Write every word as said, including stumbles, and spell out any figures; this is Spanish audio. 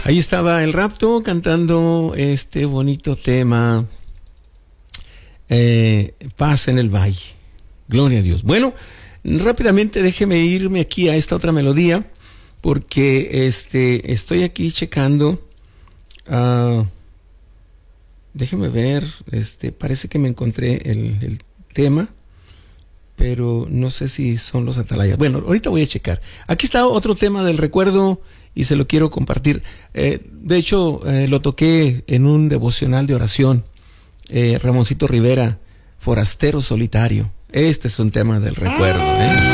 Ahí estaba El Rapto cantando este bonito tema, eh, Paz en el Valle. Gloria a Dios. Bueno, rápidamente déjeme irme aquí a esta otra melodía, porque este estoy aquí checando. Uh, déjeme ver, este parece que me encontré el, el tema, pero no sé si son los atalayas. Bueno, ahorita voy a checar. Aquí está otro tema del recuerdo y se lo quiero compartir. Eh, de hecho, eh, lo toqué en un devocional de oración. Eh, Ramoncito Rivera, Forastero Solitario. Este es un tema del recuerdo, ¿eh?